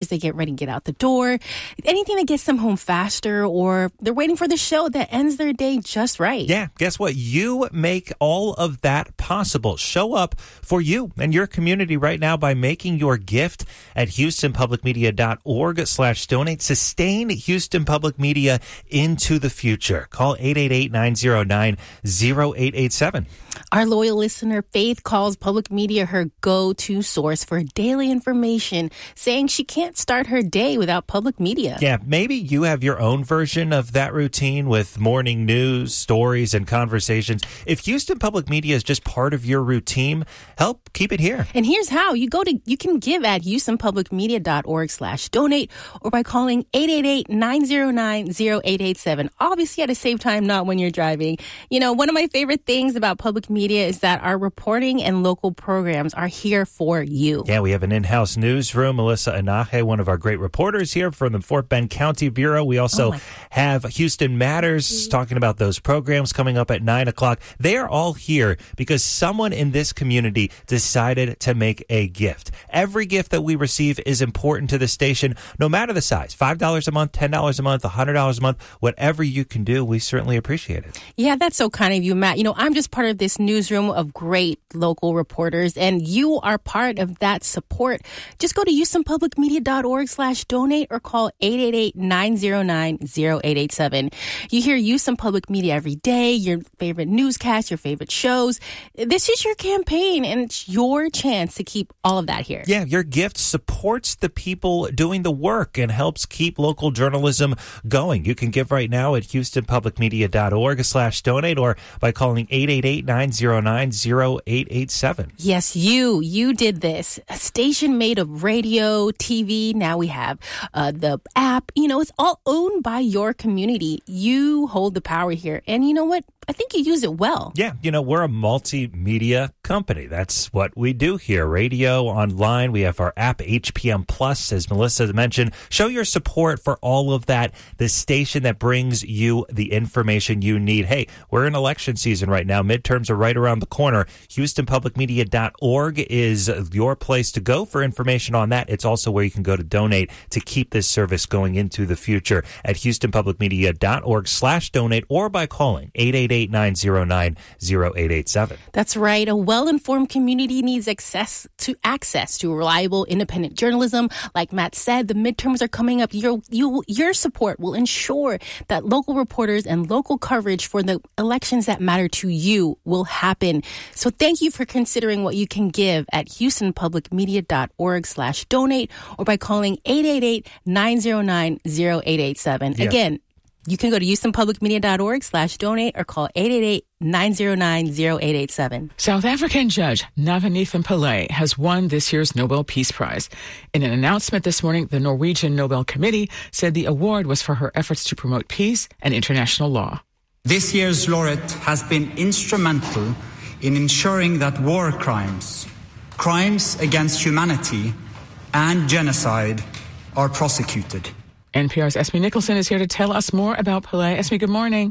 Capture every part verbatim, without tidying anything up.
as they get ready to get out the door. Anything that gets them home faster, or they're waiting for the show that ends their day just right. Yeah, guess what? You make all of that possible. Show up for you and your community right now by making your gift at houstonpublicmedia.org slash donate. Sustain Houston Public Media into the future. Call eight eight eight, nine zero nine, zero eight eight seven. Our loyal listener, Faith, calls public media her go-to source for daily information, saying she can't start her day without public media. Yeah, maybe you have your own version of that routine with morning news, stories, and conversations. If Houston Public Media is just part of your routine, help keep it here. And here's how. You go to you can give at houstonpublicmedia.org slash donate or by calling eight eight eight, nine zero nine, zero eight eight seven. Obviously at a safe time, not when you're driving. You know, one of my favorite things about public media is that our reporting and local programs are here for you. Yeah, we have an in-house newsroom. Melissa Anaje, one of our great reporters here from the Fort Bend County Bureau. We also oh have Houston Matters mm-hmm. talking about those programs coming up at nine o'clock. They are all here because someone in this community decided to make a gift. Every gift that we receive is important to the station, no matter the size. five dollars a month, ten dollars a month, one hundred dollars a month, whatever you can do, we certainly appreciate it. Yeah, that's so kind of you, Matt. You know, I'm just part of this newsroom of great local reporters, and you are part of that support. Just go to houstonpublicmedia.org slash donate or call eight eight eight, nine zero nine, zero eight eight seven. You hear Houston Public Media every day, your favorite newscasts, your favorite shows. This is your campaign, and it's your chance to keep all of that here. Yeah, your gift supports the people doing the work and helps keep local journalism going. You can give right now at houstonpublicmedia.org slash donate or by calling eight eight eight, nine zero nine, zero eight eight seven. Yes, you. You did this. A station made of radio, T V. Now we have uh, the app. You know, it's all owned by your community. You hold the power here. And you know what? I think you use it well. Yeah, you know, we're a multimedia company. That's what we do here. Radio, online. We have our app, H P M Plus, as Melissa mentioned. Show your support for all of that. The station that brings you the information you need. Hey, we're in election season right now. Midterms are right around the corner. Houston Public Media dot org is your place to go for information on that. It's also where you can go to donate to keep this service going into the future at houstonpublicmedia.org slash donate or by calling eight eight eight, nine zero nine, zero eight eight seven. That's right. A well-informed community needs access to access to reliable, independent journalism. Like Matt said, the midterms are coming up. Your, you, your support will ensure that local reporters and local coverage for the elections that matter to you will happen. So thank you for considering what you can give at houstonpublicmedia.org slash donate or by calling eight eight eight, nine zero nine, zero eight eight seven. Yeah. Again, you can go to houstonpublicmedia.org slash donate or call eight eight eight, nine zero nine, zero eight eight seven. South African judge Navanithan Pillay has won this year's Nobel Peace Prize. In an announcement this morning, the Norwegian Nobel Committee said the award was for her efforts to promote peace and international law. This year's laureate has been instrumental in ensuring that war crimes, crimes against humanity, and genocide are prosecuted. N P R's Esme Nicholson is here to tell us more about Pillay. Esme, good morning.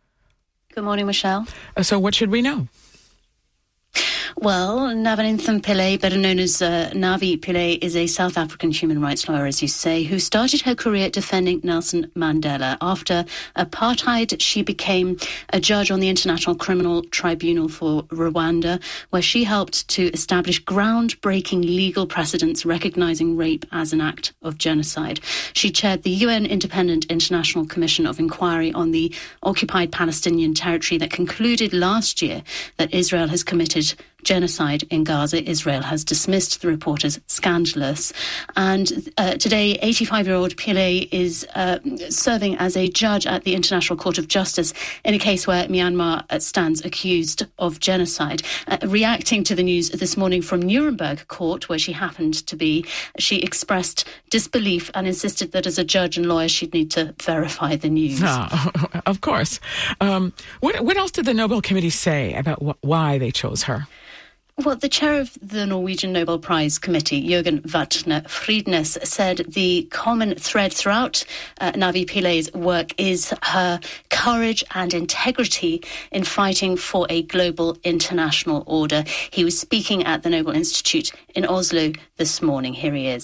Good morning, Michelle. Uh, so what should we know? Well, Navanithan Pillay, better known as uh, Navi Pillay, is a South African human rights lawyer, as you say, who started her career defending Nelson Mandela. After apartheid, she became a judge on the International Criminal Tribunal for Rwanda, where she helped to establish groundbreaking legal precedents recognizing rape as an act of genocide. She chaired the U N Independent International Commission of Inquiry on the occupied Palestinian territory that concluded last year that Israel has committed genocide in Gaza. Israel has dismissed the report as scandalous. And uh, today, eighty-five-year-old Pillay is uh, serving as a judge at the International Court of Justice in a case where Myanmar uh, stands accused of genocide. Uh, reacting to the news this morning from Nuremberg Court, where she happened to be, she expressed disbelief and insisted that as a judge and lawyer, she'd need to verify the news. Oh, of course. Um, what, what else did the Nobel Committee say about wh- why they chose her? Well, the chair of the Norwegian Nobel Prize Committee, Jørgen Vatne Friednes, said the common thread throughout uh, Navi Pillay's work is her courage and integrity in fighting for a global international order. He was speaking at the Nobel Institute in Oslo this morning. Here he is.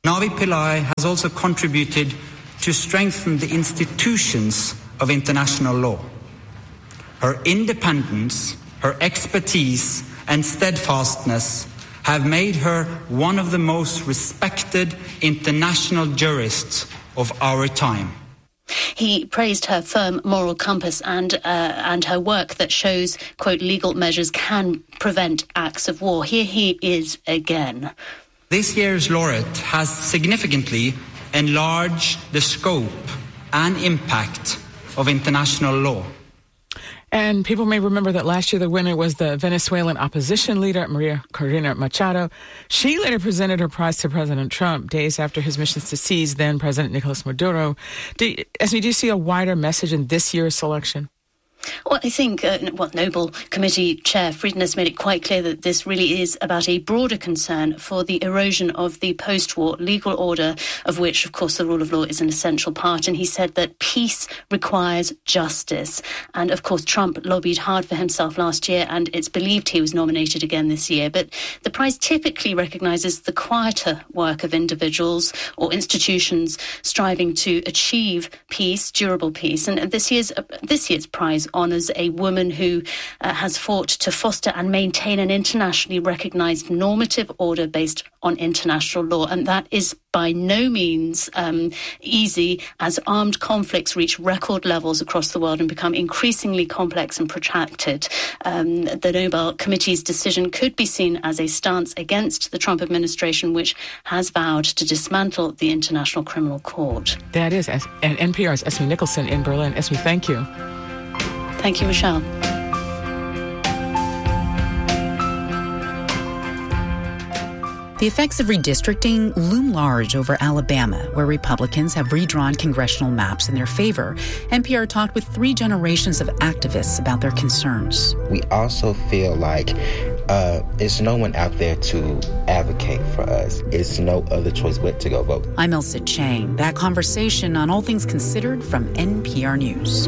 Navi Pillay has also contributed to strengthen the institutions of international law. Her independence, her expertise, and steadfastness have made her one of the most respected international jurists of our time. He praised her firm moral compass and uh, and her work that shows, quote, legal measures can prevent acts of war. Here he is again. This year's laureate has significantly enlarged the scope and impact of international law. And people may remember that last year the winner was the Venezuelan opposition leader, Maria Corina Machado. She later presented her prize to President Trump days after his missions to seize then President Nicolas Maduro. Do, Esme, do you see a wider message in this year's selection? Well, I think uh, well, Nobel Committee Chair Frieden has made it quite clear that this really is about a broader concern for the erosion of the post-war legal order, of which, of course, the rule of law is an essential part. And he said that peace requires justice. And, of course, Trump lobbied hard for himself last year, and it's believed he was nominated again this year. But the prize typically recognises the quieter work of individuals or institutions striving to achieve peace, durable peace. And this year's, uh, this year's prize honours a woman who uh, has fought to foster and maintain an internationally recognised normative order based on international law. And that is by no means um, easy, as armed conflicts reach record levels across the world and become increasingly complex and protracted. Um, the Nobel Committee's decision could be seen as a stance against the Trump administration, which has vowed to dismantle the International Criminal Court. That is and N P R's Esme Nicholson in Berlin. Esme, thank you. Thank you, Michelle. The effects of redistricting loom large over Alabama, where Republicans have redrawn congressional maps in their favor. N P R talked with three generations of activists about their concerns. We also feel like uh, there's no one out there to advocate for us. It's no other choice but to go vote. I'm Elsa Chang. That conversation on All Things Considered from N P R News.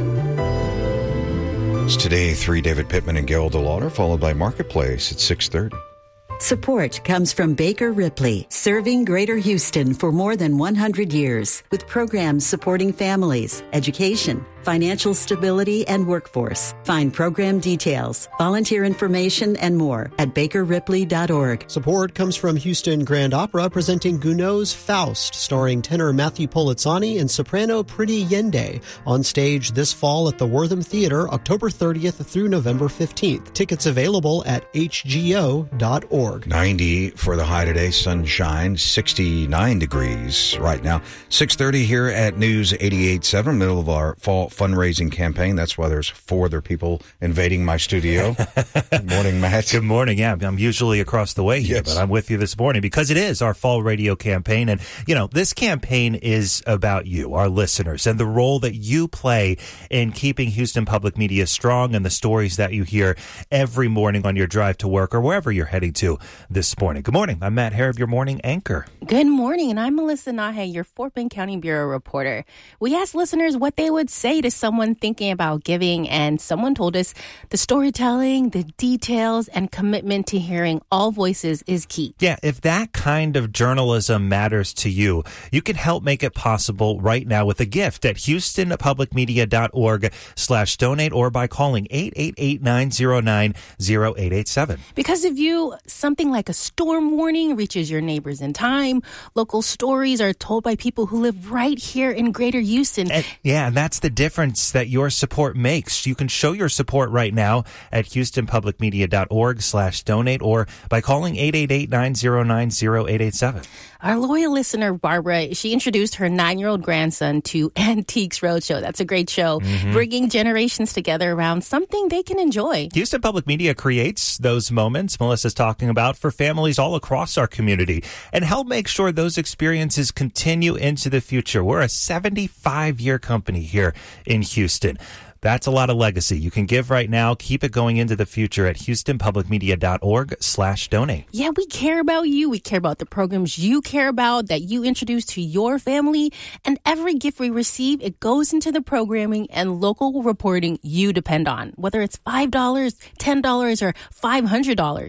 It's Today, three David Pittman and Gail DeLauder, followed by Marketplace at six thirty. Support comes from Baker Ripley, serving Greater Houston for more than one hundred years, with programs supporting families, education, financial stability, and workforce. Find program details, volunteer information, and more at baker ripley dot org. Support comes from Houston Grand Opera, presenting Gounod's Faust, starring tenor Matthew Polizzani and soprano Pretty Yende, on stage this fall at the Wortham Theater, October thirtieth through November fifteenth. Tickets available at h g o dot org. ninety for the high today, sunshine, sixty-nine degrees right now. six thirty here at News eighty-eight point seven, middle of our fall fundraising campaign. That's why there's four other people invading my studio. Good morning, Matt. Good morning. Yeah, I'm usually across the way here, yes. but I'm with you this morning because it is our fall radio campaign. And, you know, this campaign is about you, our listeners, and the role that you play in keeping Houston Public Media strong and the stories that you hear every morning on your drive to work or wherever you're heading to this morning. Good morning. I'm Matt Harrop, your morning anchor. Good morning, and I'm Melissa Nahe, your Fort Bend County Bureau reporter. We asked listeners what they would say to someone thinking about giving, and someone told us the storytelling, the details, and commitment to hearing all voices is key. Yeah, if that kind of journalism matters to you, you can help make it possible right now with a gift at houston public media dot org slash donate or by calling eight eight eight, nine zero nine, zero eight eight seven. Because if you, something like a storm warning reaches your neighbors in time, local stories are told by people who live right here in Greater Houston. And, yeah, and that's the difference that your support makes. You can show your support right now at houston public media dot org slash donate or by calling eight eight eight, nine zero nine, zero eight eight seven. Our loyal listener, Barbara, she introduced her nine-year-old grandson to Antiques Roadshow. That's a great show, mm-hmm. bringing generations together around something they can enjoy. Houston Public Media creates those moments Melissa's talking about for families all across our community and help make sure those experiences continue into the future. We're a seventy-five-year company here in Houston. That's a lot of legacy. You can give right now. Keep it going into the future at houston public media dot org slash donate. Yeah, we care about you. We care about the programs you care about that you introduce to your family. And every gift we receive, it goes into the programming and local reporting you depend on, whether it's five dollars, ten dollars, or five hundred dollars.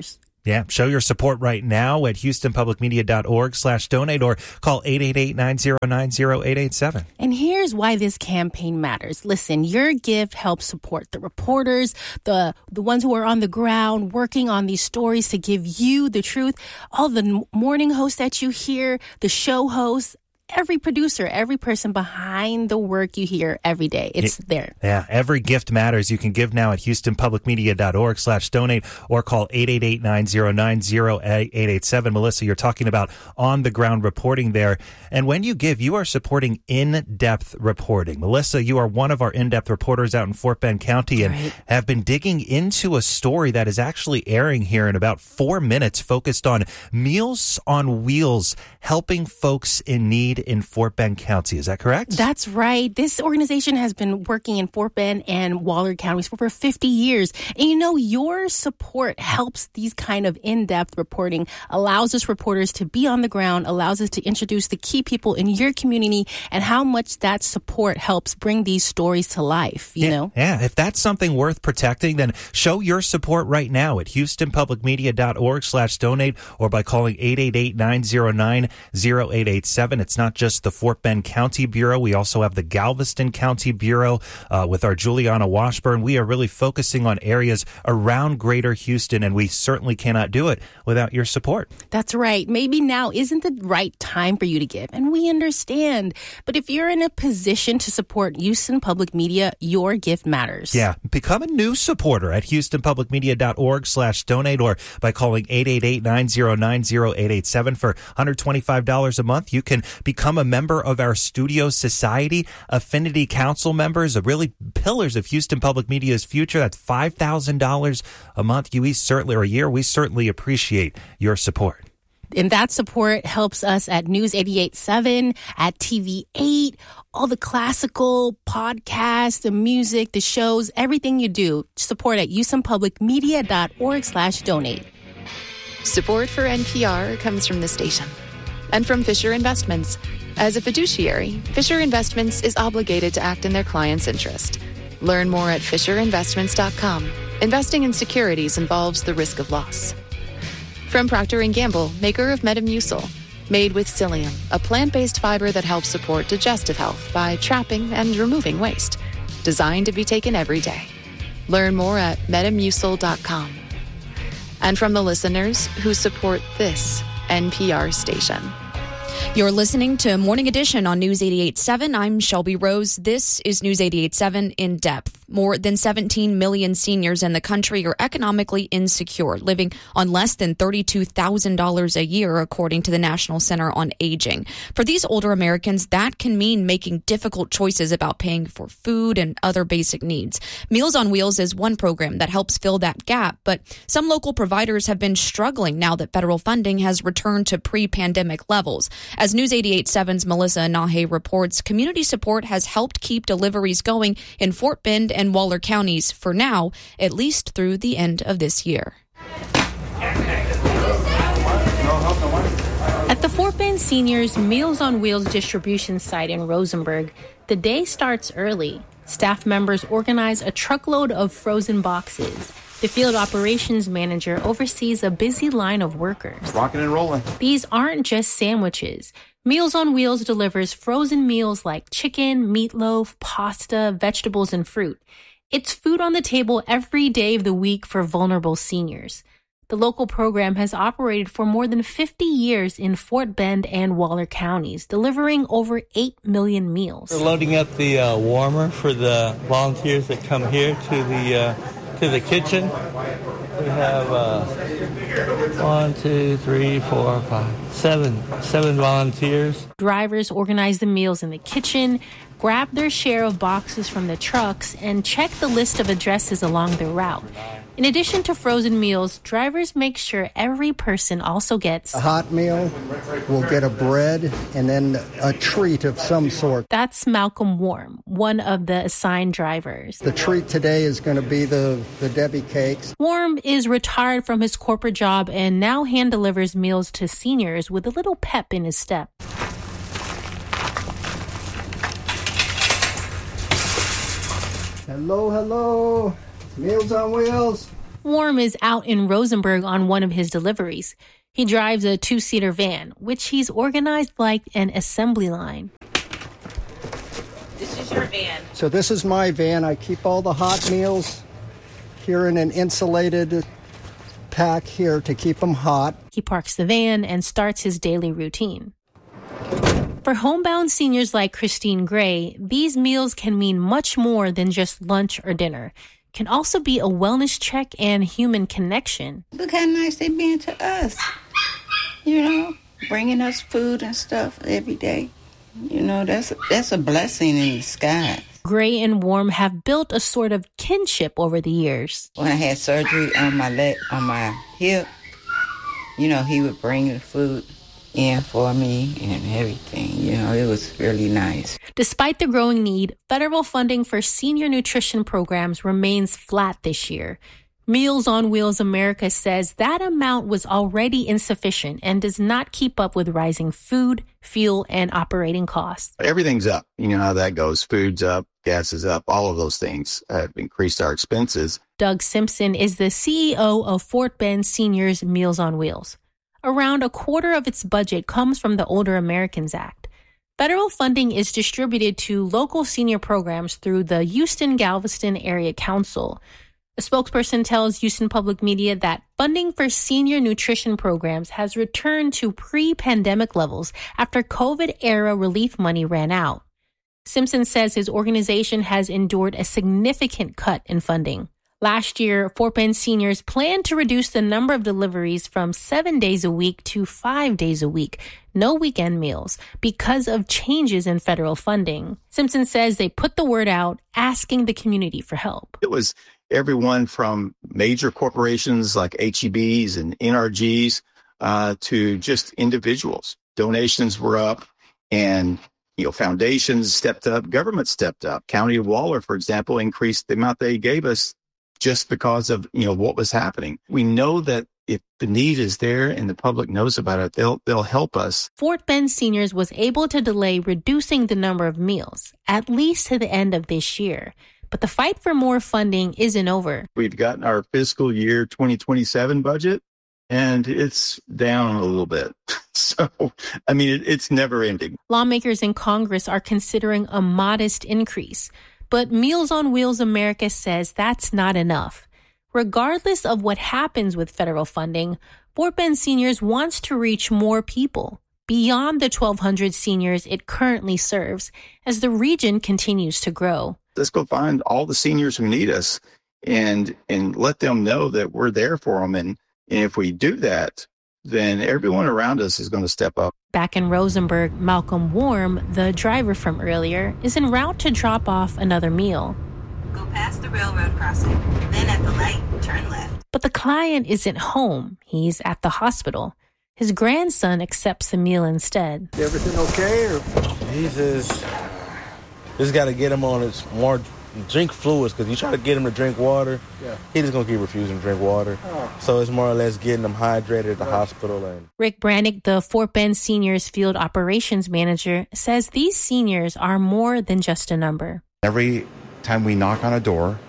Yeah, show your support right now at houstonpublicmedia.org slash donate or call eight eight eight, nine zero nine, zero eight eight seven. And here's why this campaign matters. Listen, your gift helps support the reporters, the the ones who are on the ground working on these stories to give you the truth. All the morning hosts that you hear, the show hosts, every producer, every person behind the work you hear every day. It's it, there. Yeah, every gift matters. You can give now at houstonpublicmedia.org slash donate or call eight eight eight, nine zero nine, zero eight eight seven. Melissa, you're talking about on-the-ground reporting there. And when you give, you are supporting in-depth reporting. Melissa, you are one of our in-depth reporters out in Fort Bend County and right. have been digging into a story that is actually airing here in about four minutes focused on Meals on Wheels, helping folks in need in Fort Bend County. Is that correct? That's right. This organization has been working in Fort Bend and Waller counties for over fifty years. And you know, your support helps these kind of in-depth reporting, allows us reporters to be on the ground, allows us to introduce the key people in your community and how much that support helps bring these stories to life, you yeah, know? Yeah, if that's something worth protecting, then show your support right now at houstonpublicmedia.org slash donate or by calling eight eight eight, nine zero nine, zero eight eight seven. It's not just the Fort Bend County Bureau. We also have the Galveston County Bureau uh, with our Juliana Washburn. We are really focusing on areas around Greater Houston, and we certainly cannot do it without your support. That's right. Maybe now isn't the right time for you to give, and we understand. But if you're in a position to support Houston Public Media, your gift matters. Yeah. Become a new supporter at houstonpublicmedia.org slash donate or by calling eight eight eight, nine zero nine, zero eight eight seven. For one hundred twenty-five dollars a month, you can become a member of our Studio Society. Affinity Council members are really pillars of Houston Public Media's future. That's five thousand dollars a month. You we certainly, or a year, we certainly appreciate your support. And that support helps us at News eighty-eight point seven, at T V eight, all the classical podcasts, the music, the shows, everything you do. Support at houstonpublicmedia.org slash donate. Support for N P R comes from the station and from Fisher Investments. As a fiduciary, Fisher Investments is obligated to act in their client's interest. Learn more at fisher investments dot com. Investing in securities involves the risk of loss. From Procter and Gamble, maker of Metamucil, made with psyllium, a plant-based fiber that helps support digestive health by trapping and removing waste. Designed to be taken every day. Learn more at metamucil dot com. And from the listeners who support this N P R station. You're listening to Morning Edition on News eighty-eight point seven. I'm Shelby Rose. This is News eighty-eight point seven In Depth. More than seventeen million seniors in the country are economically insecure, living on less than thirty-two thousand dollars a year, according to the National Center on Aging. For these older Americans, that can mean making difficult choices about paying for food and other basic needs. Meals on Wheels is one program that helps fill that gap, but some local providers have been struggling now that federal funding has returned to pre-pandemic levels. As News eighty-eight point seven's Melissa Nahe reports, community support has helped keep deliveries going in Fort Bend and Waller counties for now, at least through the end of this year. At the Fort Bend Seniors Meals on Wheels distribution site in Rosenberg, the day starts early. Staff members organize a truckload of frozen boxes. The field operations manager oversees a busy line of workers. Rocking and rolling. These aren't just sandwiches. Meals on Wheels delivers frozen meals like chicken, meatloaf, pasta, vegetables, and fruit. It's food on the table every day of the week for vulnerable seniors. The local program has operated for more than fifty years in Fort Bend and Waller counties, delivering over eight million meals. We're loading up the uh, warmer for the volunteers that come here to the uh, to the kitchen. We have uh, one, two, three, four, five, seven, seven volunteers. Drivers organize the meals in the kitchen, grab their share of boxes from the trucks, and check the list of addresses along the route. In addition to frozen meals, drivers make sure every person also gets a hot meal, we'll get a bread, and then a treat of some sort. That's Malcolm Warm, one of the assigned drivers. The treat today is going to be the, the Debbie cakes. Warm is retired from his corporate job and now hand delivers meals to seniors with a little pep in his step. Hello, hello. Meals on Wheels. Warm is out in Rosenberg on one of his deliveries. He drives a two-seater van, which he's organized like an assembly line. This is your van. So this is my van. I keep all the hot meals here in an insulated pack here to keep them hot. He parks the van and starts his daily routine. For homebound seniors like Christine Gray, these meals can mean much more than just lunch or dinner. It can also be a wellness check and human connection. Look how nice they've been to us. You know, bringing us food and stuff every day. You know, that's that's a blessing in disguise. Gray and Warm have built a sort of kinship over the years. When I had surgery on my leg, on my hip, you know, he would bring the food in for me and everything. You know, it was really nice. Despite the growing need, federal funding for senior nutrition programs remains flat this year. Meals on Wheels America says that amount was already insufficient and does not keep up with rising food, fuel, and operating costs. Everything's up. You know how that goes. Food's up, gas is up. All of those things have increased our expenses. Doug Simpson is the C E O of Fort Bend Seniors Meals on Wheels. Around a quarter of its budget comes from the Older Americans Act. Federal funding is distributed to local senior programs through the Houston-Galveston Area Council. A spokesperson tells Houston Public Media that funding for senior nutrition programs has returned to pre-pandemic levels after COVID-era relief money ran out. Simpson says his organization has endured a significant cut in funding. Last year, Fort Bend seniors planned to reduce the number of deliveries from seven days a week to five days a week, no weekend meals, because of changes in federal funding. Simpson says they put the word out, asking the community for help. It was everyone from major corporations like H E Bs and N R Gs uh, to just individuals. Donations were up, and you know, foundations stepped up, government stepped up. County of Waller, for example, increased the amount they gave us just because of, you know, what was happening. We know that if the need is there and the public knows about it, they'll they'll help us. Fort Bend Seniors was able to delay reducing the number of meals, at least to the end of this year. But the fight for more funding isn't over. We've gotten our fiscal year twenty twenty-seven budget, and it's down a little bit. So, I mean, it, it's never ending. Lawmakers in Congress are considering a modest increase. But Meals on Wheels America says that's not enough. Regardless of what happens with federal funding, Fort Bend Seniors wants to reach more people beyond the twelve hundred seniors it currently serves as the region continues to grow. Let's go find all the seniors who need us and and let them know that we're there for them. And, and if we do that, then everyone around us is going to step up. Back in Rosenberg, Malcolm Warm, the driver from earlier, is en route to drop off another meal. Go past the railroad crossing, then at the light, turn left. But the client isn't home. He's at the hospital. His grandson accepts the meal instead. Everything okay? Or? He's just, just got to get him on his more drink fluids, because you try to get him to drink water, yeah. He just going to keep refusing to drink water. Oh. So it's more or less getting him hydrated at the right. hospital. And Rick Brannick, the Fort Bend Seniors Field Operations Manager, says these seniors are more than just a number. Every time we knock on a door,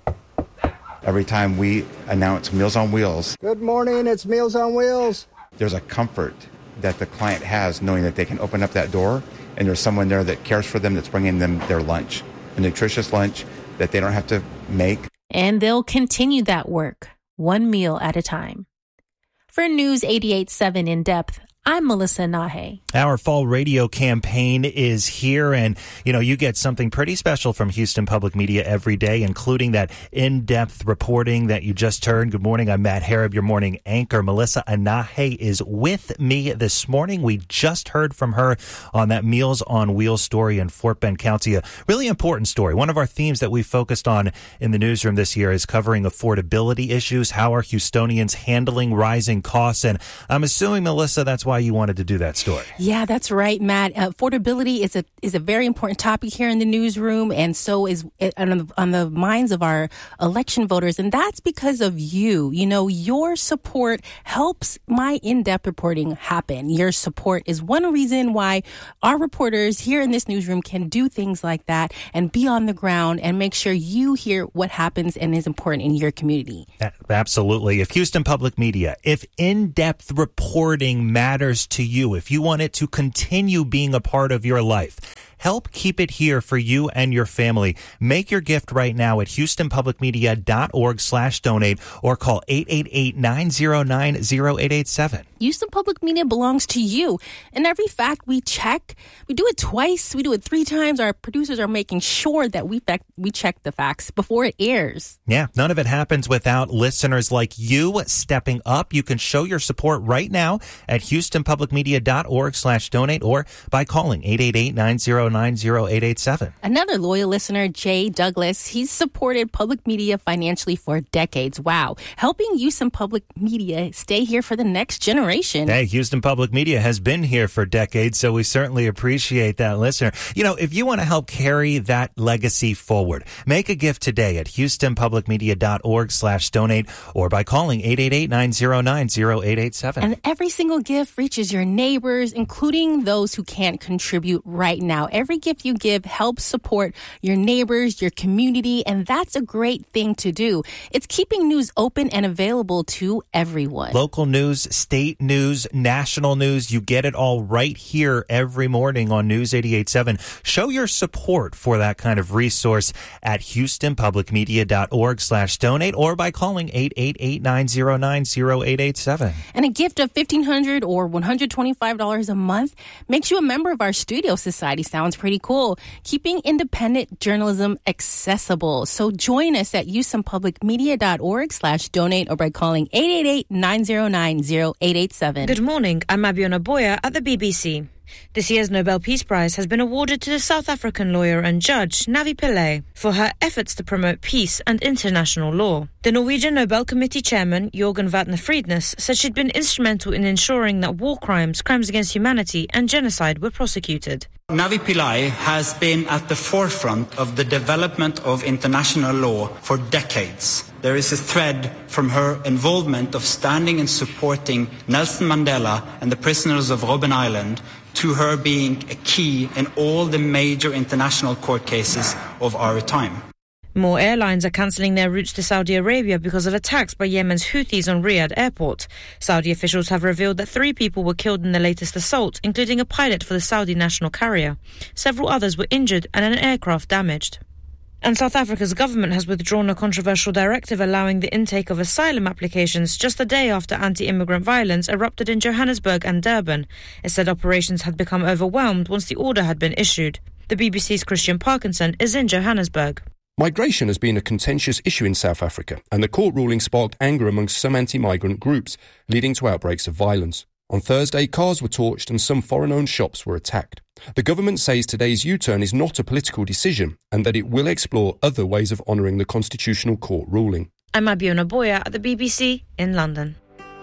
every time we announce Meals on Wheels. Good morning, it's Meals on Wheels. There's a comfort that the client has knowing that they can open up that door and there's someone there that cares for them, that's bringing them their lunch, a nutritious lunch that they don't have to make. And they'll continue that work, one meal at a time. For News eighty-eight point seven In Depth, I'm Melissa Nahe. Our fall radio campaign is here, and, you know, you get something pretty special from Houston Public Media every day, including that in-depth reporting that you just heard. Good morning, I'm Matt Harrod, your morning anchor. Melissa Nahe is with me this morning. We just heard from her on that Meals on Wheels story in Fort Bend County, a really important story. One of our themes that we focused on in the newsroom this year is covering affordability issues. How are Houstonians handling rising costs? And I'm assuming, Melissa, that's why why you wanted to do that story. Yeah, that's right, Matt. Uh, affordability is a is a very important topic here in the newsroom, and so is it on the, on the minds of our election voters. And that's because of you. You know, your support helps my in-depth reporting happen. Your support is one reason why our reporters here in this newsroom can do things like that and be on the ground and make sure you hear what happens and is important in your community. Absolutely. If Houston Public Media, if in-depth reporting matters to you, if you want it to continue being a part of your life, help keep it here for you and your family. Make your gift right now at houstonpublicmedia.org slash donate or call eight eight eight, nine zero nine, zero eight eight seven. Houston Public Media belongs to you. And every fact we check, we do it twice, we do it three times. Our producers are making sure that we fact, we check the facts before it airs. Yeah, none of it happens without listeners like you stepping up. You can show your support right now at houstonpublicmedia.org slash donate or by calling eight eight eight, nine zero nine, zero eight eight seven. Another loyal listener, Jay Douglas, he's supported public media financially for decades. Wow. Helping Houston Public Media stay here for the next generation. Hey, Houston Public Media has been here for decades, so we certainly appreciate that listener. You know, if you want to help carry that legacy forward, make a gift today at houstonpublicmedia.org slash donate or by calling eight eight eight, nine zero nine, zero eight eight seven. And every single gift reaches your neighbors, including those who can't contribute right now. Every gift you give helps support your neighbors, your community, and that's a great thing to do. It's keeping news open and available to everyone. Local news, state news, national news, you get it all right here every morning on News eighty-eight seven. Show your support for that kind of resource at houstonpublicmedia.org slash donate or by calling eight eight eight, nine zero nine, zero eight eight seven. And a gift of fifteen hundred dollars or one hundred twenty-five dollars a month makes you a member of our studio society. Sounds pretty cool. Keeping independent journalism accessible. So join us at houstonpublicmedia.org slash donate or by calling eight eight eight, nine zero nine, zero eight eight seven. Good morning. I'm Abiona Boya at the B B C. This year's Nobel Peace Prize has been awarded to the South African lawyer and judge Navi Pillay for her efforts to promote peace and international law. The Norwegian Nobel Committee chairman, Jorgen Vatne Friednes, said she'd been instrumental in ensuring that war crimes, crimes against humanity and genocide were prosecuted. Navi Pillay has been at the forefront of the development of international law for decades. There is a thread from her involvement of standing and supporting Nelson Mandela and the prisoners of Robben Island to her being a key in all the major international court cases of our time. More airlines are cancelling their routes to Saudi Arabia because of attacks by Yemen's Houthis on Riyadh airport. Saudi officials have revealed that three people were killed in the latest assault, including a pilot for the Saudi national carrier. Several others were injured and an aircraft damaged. And South Africa's government has withdrawn a controversial directive allowing the intake of asylum applications just a day after anti-immigrant violence erupted in Johannesburg and Durban. It said operations had become overwhelmed once the order had been issued. The B B C's Christian Parkinson is in Johannesburg. Migration has been a contentious issue in South Africa, and the court ruling sparked anger amongst some anti-migrant groups, leading to outbreaks of violence. On Thursday, cars were torched and some foreign-owned shops were attacked. The government says today's U-turn is not a political decision and that it will explore other ways of honouring the Constitutional Court ruling. I'm Abiona Boya at the B B C in London.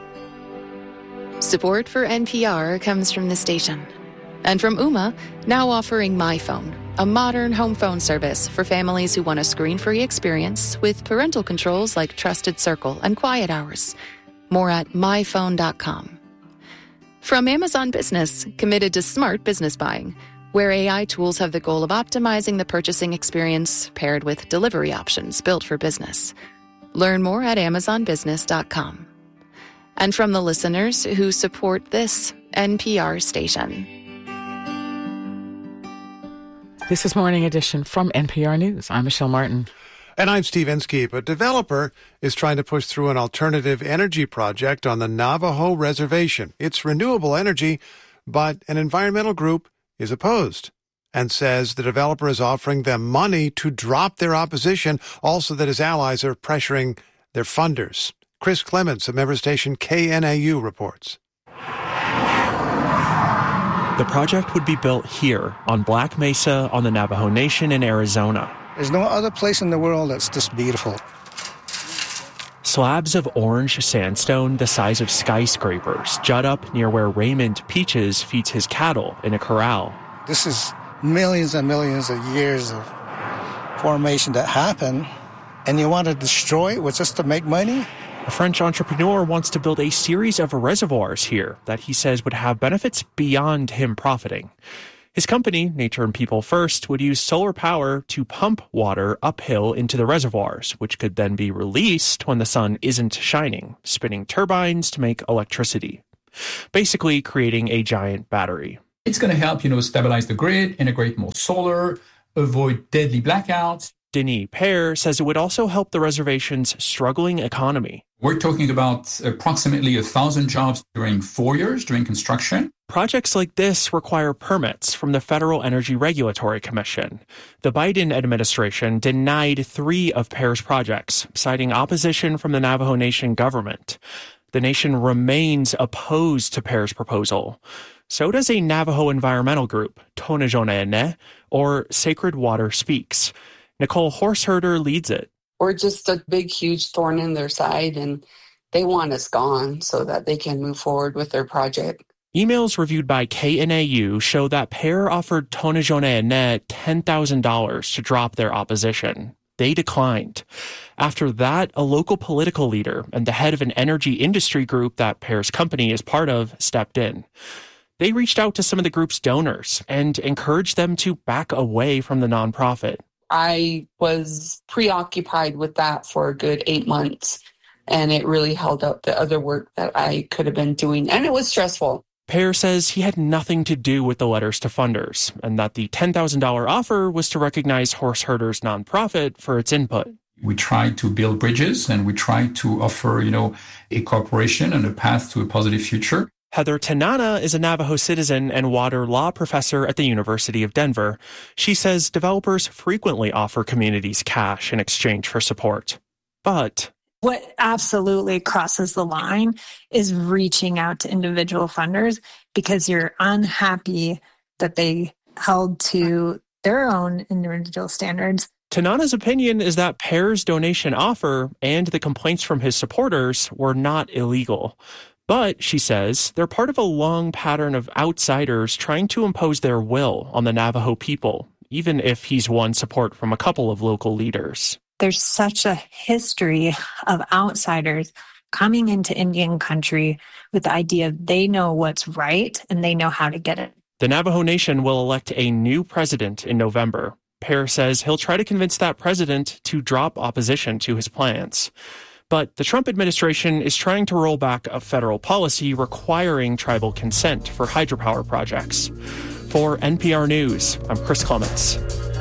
Support for N P R comes from the station. And from Ooma, now offering My Phone, a modern home phone service for families who want a screen-free experience with parental controls like Trusted Circle and Quiet Hours. More at my phone dot com. From Amazon Business, committed to smart business buying, where A I tools have the goal of optimizing the purchasing experience paired with delivery options built for business. Learn more at amazon business dot com. And from the listeners who support this N P R station. This is Morning Edition from N P R News. I'm Michelle Martin. And I'm Steve Inskeep. A developer is trying to push through an alternative energy project on the Navajo Reservation. It's renewable energy, but an environmental group is opposed and says the developer is offering them money to drop their opposition, also that his allies are pressuring their funders. Chris Clements of member station K N A U reports. The project would be built here on Black Mesa on the Navajo Nation in Arizona. There's no other place in the world that's this beautiful. Slabs of orange sandstone the size of skyscrapers jut up near where Raymond Peaches feeds his cattle in a corral. This is millions and millions of years of formation that happened, and you want to destroy it with just to make money? A French entrepreneur wants to build a series of reservoirs here that he says would have benefits beyond him profiting. His company, Nature and People First, would use solar power to pump water uphill into the reservoirs, which could then be released when the sun isn't shining, spinning turbines to make electricity, basically creating a giant battery. It's going to help, you know, stabilize the grid, integrate more solar, avoid deadly blackouts. Denis Pear says it would also help the reservation's struggling economy. We're talking about approximately a thousand jobs during four years during construction. Projects like this require permits from the Federal Energy Regulatory Commission. The Biden administration denied three of Pear's projects, citing opposition from the Navajo Nation government. The nation remains opposed to Pear's proposal. So does a Navajo environmental group, Tonajonene, or Sacred Water Speaks. Nicole Horseherder leads it. We're just a big, huge thorn in their side, and they want us gone so that they can move forward with their project. Emails reviewed by K N A U show that Pear offered Tonajonene ten thousand dollars to drop their opposition. They declined. After that, a local political leader and the head of an energy industry group that Pear's company is part of stepped in. They reached out to some of the group's donors and encouraged them to back away from the nonprofit. I was preoccupied with that for a good eight months, and it really held up the other work that I could have been doing, and it was stressful. Pear says he had nothing to do with the letters to funders, and that the ten thousand dollars offer was to recognize Horseherder's nonprofit for its input. We tried to build bridges, and we tried to offer, you know, a cooperation and a path to a positive future. Heather Tanana is a Navajo citizen and water law professor at the University of Denver. She says developers frequently offer communities cash in exchange for support. But what absolutely crosses the line is reaching out to individual funders because you're unhappy that they held to their own individual standards. Tanana's opinion is that Pear's donation offer and the complaints from his supporters were not illegal. But, she says, they're part of a long pattern of outsiders trying to impose their will on the Navajo people, even if he's won support from a couple of local leaders. There's such a history of outsiders coming into Indian country with the idea they know what's right and they know how to get it. The Navajo Nation will elect a new president in November. Pear says he'll try to convince that president to drop opposition to his plans. But the Trump administration is trying to roll back a federal policy requiring tribal consent for hydropower projects. For N P R News, I'm Chris Clements.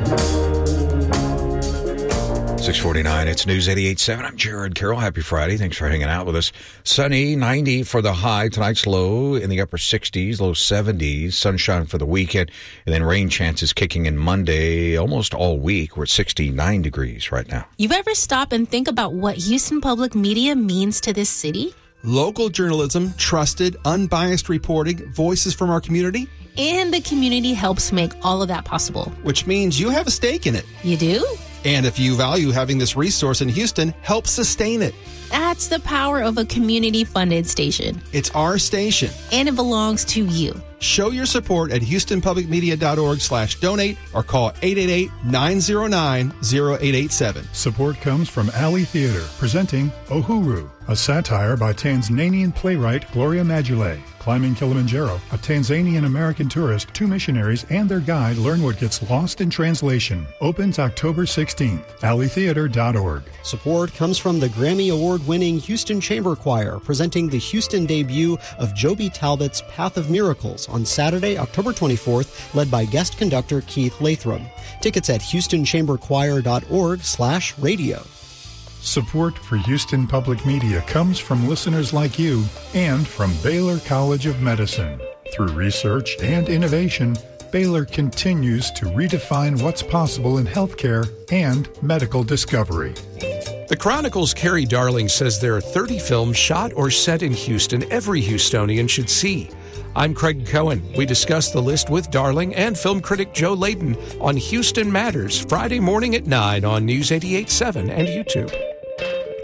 six forty-nine, it's News eighty-eight point seven. I'm Jared Carroll. Happy Friday. Thanks for hanging out with us. Sunny, ninety for the high. Tonight's low in the upper sixties, low seventies. Sunshine for the weekend. And then rain chances kicking in Monday almost all week. We're at sixty-nine degrees right now. You've ever stop and think about what Houston Public Media means to this city? Local journalism, trusted, unbiased reporting, voices from our community. And the community helps make all of that possible. Which means you have a stake in it. You do? And if you value having this resource in Houston, help sustain it. That's the power of a community-funded station. It's our station. And it belongs to you. Show your support at houstonpublicmedia.org slash donate or call eight eight eight, nine zero nine, zero eight eight seven. Support comes from Alley Theater, presenting Uhuru, a satire by Tanzanian playwright Gloria Maduele. Climbing Kilimanjaro, a Tanzanian-American tourist, two missionaries, and their guide learn what gets lost in translation. Opens October sixteenth. alley theater dot org. Support comes from the Grammy Award-winning Houston Chamber Choir, presenting the Houston debut of Joby Talbot's Path of Miracles on Saturday, October twenty-fourth, led by guest conductor Keith Lathram. Tickets at houston chamber choir dot org slash radio. Support for Houston Public Media comes from listeners like you and from Baylor College of Medicine. Through research and innovation, Baylor continues to redefine what's possible in healthcare and medical discovery. The Chronicle's Carrie Darling says there are thirty films shot or set in Houston every Houstonian should see. I'm Craig Cohen. We discuss the list with Darling and film critic Joe Layton on Houston Matters, Friday morning at nine on News eighty-eight point seven and YouTube.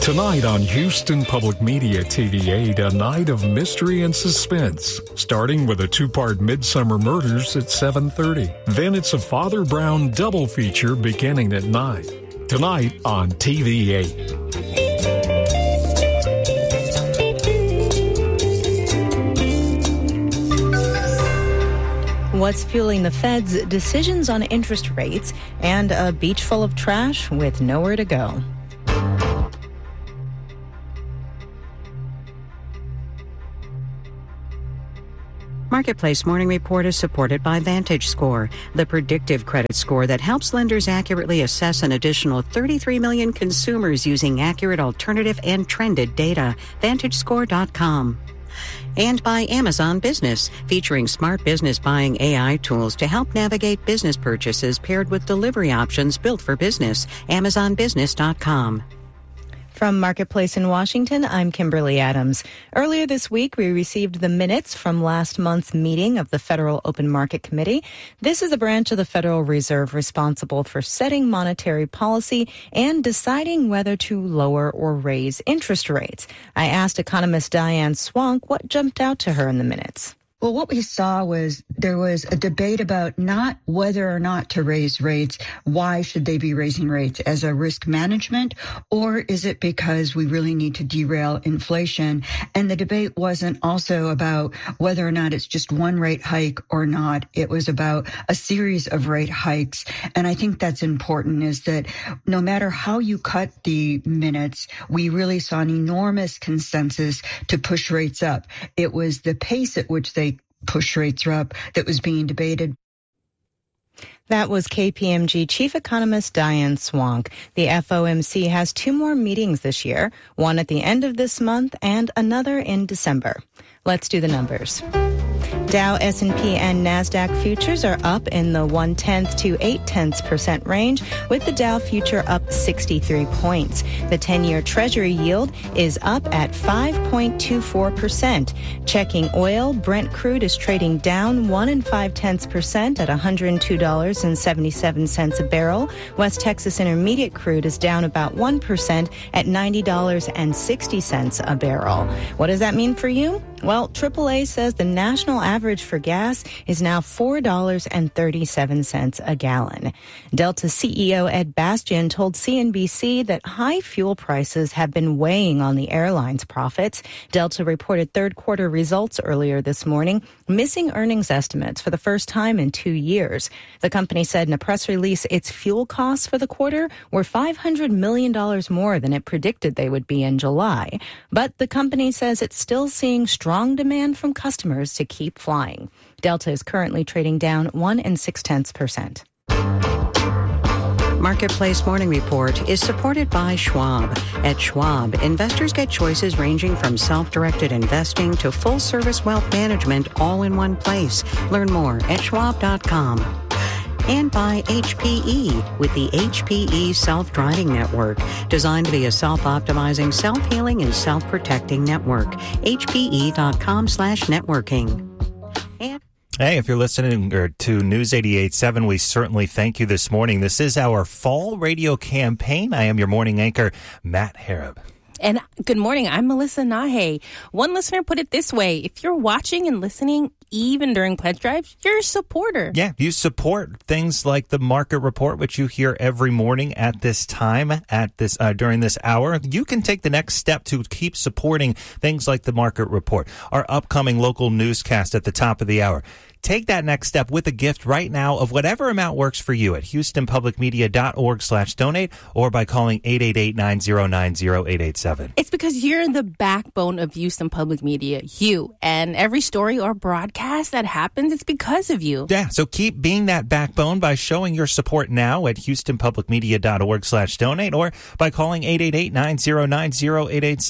Tonight on Houston Public Media T V eight, a night of mystery and suspense, starting with a two-part Midsummer Murders at seven thirty. Then it's a Father Brown double feature beginning at nine. Tonight on T V eight. What's fueling the Fed's decisions on interest rates, and a beach full of trash with nowhere to go. Marketplace Morning Report is supported by VantageScore, the predictive credit score that helps lenders accurately assess an additional thirty-three million consumers using accurate alternative and trended data. Vantage Score dot com. And by Amazon Business, featuring smart business buying A I tools to help navigate business purchases paired with delivery options built for business. Amazon Business dot com. From Marketplace in Washington, I'm Kimberly Adams. Earlier this week, we received the minutes from last month's meeting of the Federal Open Market Committee. This is a branch of the Federal Reserve responsible for setting monetary policy and deciding whether to lower or raise interest rates. I asked economist Diane Swonk what jumped out to her in the minutes. Well, what we saw was there was a debate about not whether or not to raise rates. Why should they be raising rates? As a risk management, or is it because we really need to derail inflation? And the debate wasn't also about whether or not it's just one rate hike or not. It was about a series of rate hikes. And I think that's important, is that no matter how you cut the minutes, we really saw an enormous consensus to push rates up. It was the pace at which they push rates up that was being debated. That was K P M G Chief Economist Diane Swonk. The F O M C has two more meetings this year, one at the end of this month and another in December. Let's do the numbers. Dow, S and P, and NASDAQ futures are up in the one-tenth to eight-tenths percent range, with the Dow future up sixty-three points. The ten-year Treasury yield is up at five point two four percent. Checking oil, Brent crude is trading down one and five-tenths percent at one hundred two dollars and seventy-seven cents a barrel. West Texas Intermediate crude is down about one percent at ninety dollars and sixty cents a barrel. What does that mean for you? Well, triple A says the national average for gas is now four dollars and thirty-seven cents a gallon. Delta C E O Ed Bastian told C N B C that high fuel prices have been weighing on the airline's profits. Delta reported third quarter results earlier this morning, missing earnings estimates for the first time in two years. The company said in a press release its fuel costs for the quarter were five hundred million dollars more than it predicted they would be in July. But the company says it's still seeing strong demand from customers to keep flying. Delta is currently trading down one and six tenths percent. Marketplace Morning Report is supported by Schwab. At Schwab, investors get choices ranging from self-directed investing to full-service wealth management all in one place. Learn more at schwab dot com. And by H P E with the H P E Self-Driving Network, designed to be a self-optimizing, self-healing, and self-protecting network. H P E dot com slash networking. And Hey, if you're listening to News eighty-eight point seven, we certainly thank you this morning. This is our fall radio campaign. I am your morning anchor, Matt Harab. And good morning, I'm Melissa Nahe. One listener put it this way: if you're watching and listening, even during pledge drives, you're a supporter. Yeah, you support things like the Market Report, which you hear every morning at this time, at this uh, during this hour. You can take the next step to keep supporting things like the Market Report, our upcoming local newscast at the top of the hour. Take that next step with a gift right now of whatever amount works for you at houston public media dot org slash donate or by calling eight eight eight, nine zero nine, zero eight eight seven. It's because you're the backbone of Houston Public Media, you. And every story or broadcast that happens, it's because of you. Yeah, so keep being that backbone by showing your support now at houston public media dot org slash donate or by calling eight eight eight, nine zero nine, zero eight eight seven.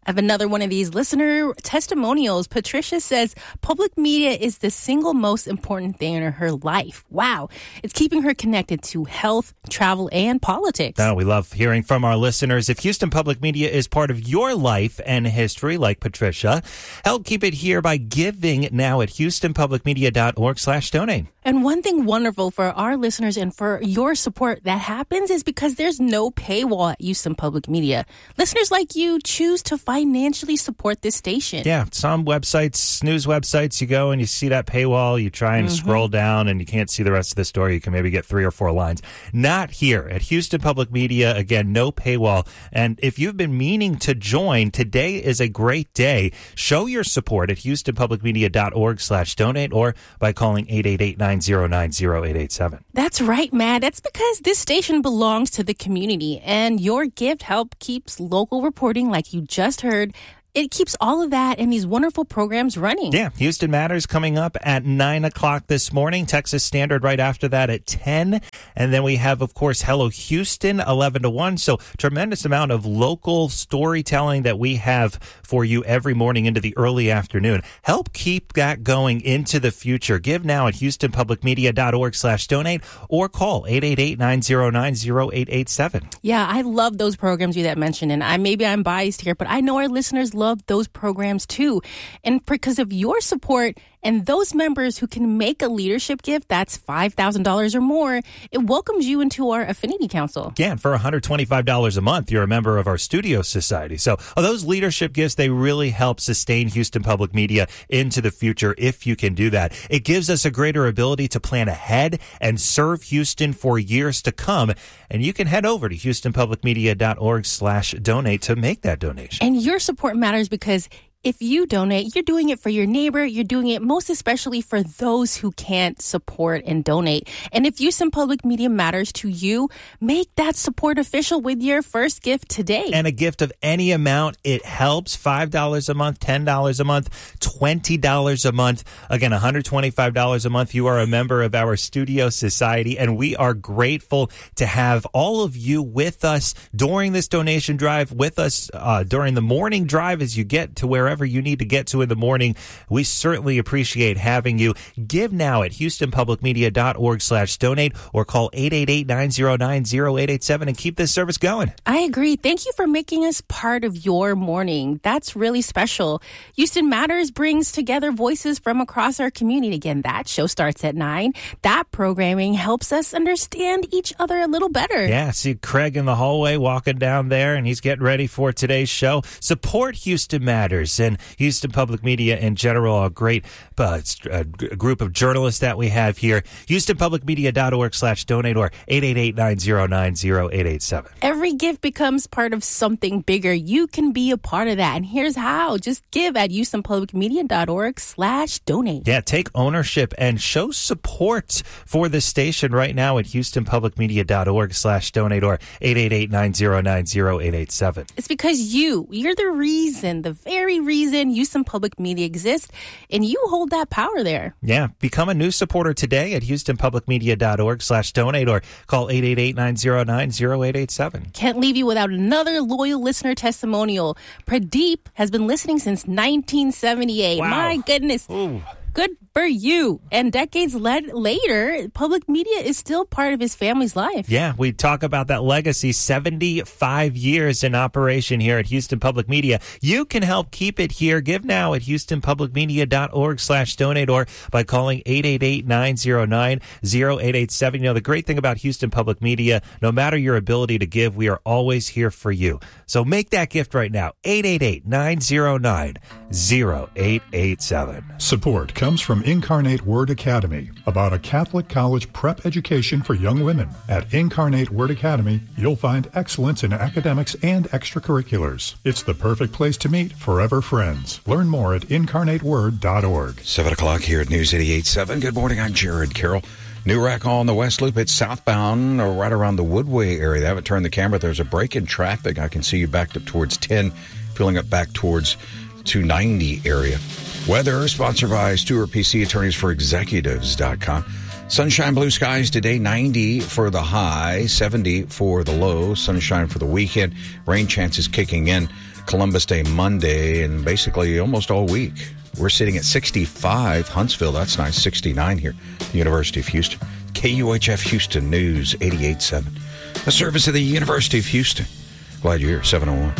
I have another one of these listener testimonials. Patricia says public media is the single most important thing in her life. Wow. It's keeping her connected to health, travel, and politics. Now, we love hearing from our listeners. If Houston Public Media is part of your life and history, like Patricia, help keep it here by giving now at houstonpublicmedia.org slash donate. And one thing wonderful for our listeners and for your support that happens is because there's no paywall at Houston Public Media. Listeners like you choose to financially support this station. Yeah, some websites, news websites, you go and you see that paywall, you try and mm-hmm. scroll down and you can't see the rest of the story. You can maybe get three or four lines. Not here at Houston Public Media. Again, no paywall. And if you've been meaning to join, today is a great day. Show your support at houstonpublicmedia.org slash donate or by calling eight eight eight, nine zero nine, zero eight eight seven. That's right, Matt. That's because this station belongs to the community, and your gift help keeps local reporting, like you just heard. It keeps all of that and these wonderful programs running. Yeah, Houston Matters coming up at nine o'clock this morning. Texas Standard right after that at ten. And then we have, of course, Hello Houston, eleven to one. So tremendous amount of local storytelling that we have for you every morning into the early afternoon. Help keep that going into the future. Give now at houstonpublicmedia.org slash donate or call eight eight eight, nine zero nine, zero eight eight seven. Yeah, I love those programs you that mentioned. And I maybe I'm biased here, but I know our listeners love love those programs too. And because of your support and those members who can make a leadership gift that's five thousand dollars or more, it welcomes you into our Affinity Council. Yeah, and for one hundred twenty-five dollars a month, you're a member of our Studio Society. So oh, those leadership gifts, they really help sustain Houston Public Media into the future if you can do that. It gives us a greater ability to plan ahead and serve Houston for years to come. And you can head over to houstonpublicmedia.org slash donate to make that donation. And your support matters because if you donate, you're doing it for your neighbor. You're doing it most especially for those who can't support and donate. And if Houston Public Media matters to you, make that support official with your first gift today. And a gift of any amount, it helps. five dollars a month, ten dollars a month, twenty dollars a month. Again, one hundred twenty-five dollars a month. You are a member of our Studio Society, and we are grateful to have all of you with us during this donation drive, with us uh, during the morning drive as you get to wherever you need to get to in the morning. We certainly appreciate having you. Give now at houstonpublicmedia.org slash donate or call eight eight eight, nine zero nine, zero eight eight seven and keep this service going. I agree. Thank you for making us part of your morning. That's really special. Houston Matters brings together voices from across our community. Again, that show starts at nine. That programming helps us understand each other a little better. Yeah, see Craig in the hallway walking down there, and he's getting ready for today's show. Support Houston Matters. And Houston Public Media in general, a great uh, a group of journalists that we have here. HoustonPublicMedia.org slash donate or eight eight eight, nine zero nine, zero eight eight seven. Every gift becomes part of something bigger. You can be a part of that. And here's how. Just give at HoustonPublicMedia.org slash donate. Yeah, take ownership and show support for the station right now at HoustonPublicMedia.org slash donate or eight eight eight, nine zero nine, zero eight eight seven. It's because you, you're the reason, the very reason Houston Public Media exists, and you hold that power there. Yeah, become a new supporter today at HoustonPublicMedia.org slash donate or call eight eight eight, nine zero nine, zero eight eight seven. Can't leave you without another loyal listener testimonial. Pradeep has been listening since nineteen seventy-eight. Wow. My goodness. Ooh. Good for you. And decades led later, public media is still part of his family's life. Yeah, we talk about that legacy, seventy-five years in operation here at Houston Public Media. You can help keep it here. Give now at HoustonPublicMedia.org slash donate or by calling eight eight eight, nine zero nine, zero eight eight seven. You know, the great thing about Houston Public Media, no matter your ability to give, we are always here for you. So make that gift right now, eight eight eight, nine zero nine, zero eight eight seven. Support comes from Incarnate Word Academy, about a Catholic college prep education for young women. At Incarnate Word Academy, you'll find excellence in academics and extracurriculars. It's the perfect place to meet forever friends. Learn more at incarnate word dot org. seven o'clock here at News eighty-eight point seven. Good morning, I'm Jared Carroll. New wreck on the West Loop. It's southbound or right around the Woodway area. They haven't turned the camera. There's a break in traffic. I can see you backed up towards ten, filling up back towards two ninety area. Weather sponsored by Stewart P C, attorneys for executives dot com. Sunshine, blue skies today, ninety for the high, seventy for the low. Sunshine for the weekend. Rain chances kicking in Columbus Day Monday, and basically almost all week. We're sitting at sixty-five. Huntsville, that's nice. sixty-nine here at the University of Houston. K U H F Houston News eighty-eight point seven. A service of the University of Houston. Glad you're here, seven oh one.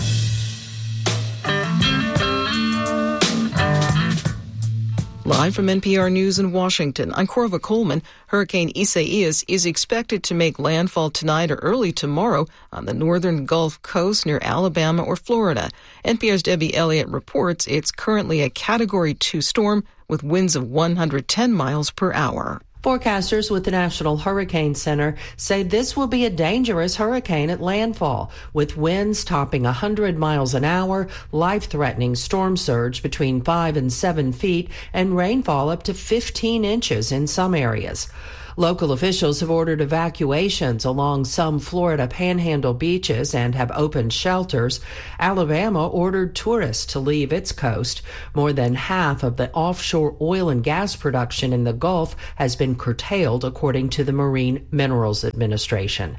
Live from N P R News in Washington, I'm Corva Coleman. Hurricane Isaias is expected to make landfall tonight or early tomorrow on the northern Gulf Coast near Alabama or Florida. N P R's Debbie Elliott reports it's currently a Category two storm with winds of one hundred ten miles per hour. Forecasters with the National Hurricane Center say this will be a dangerous hurricane at landfall, with winds topping one hundred miles an hour, life-threatening storm surge between five and seven feet, and rainfall up to fifteen inches in some areas. Local officials have ordered evacuations along some Florida panhandle beaches and have opened shelters. Alabama ordered tourists to leave its coast. More than half of the offshore oil and gas production in the Gulf has been curtailed, according to the Marine Minerals Administration.